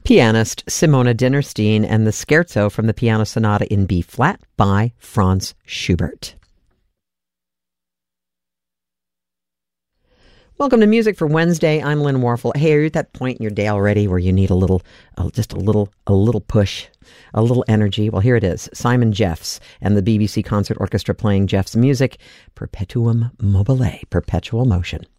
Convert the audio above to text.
Pianist Simona Dinnerstein and the Scherzo from the Piano Sonata in B flat by Franz Schubert. Welcome to Music for Wednesday. I'm Lynn Warfel. Hey, are you at that point in your day already where you need a little push, a little energy? Well, here it is. Simon Jeffs and the BBC Concert Orchestra playing Jeffs' music, Perpetuum Mobile, Perpetual Motion.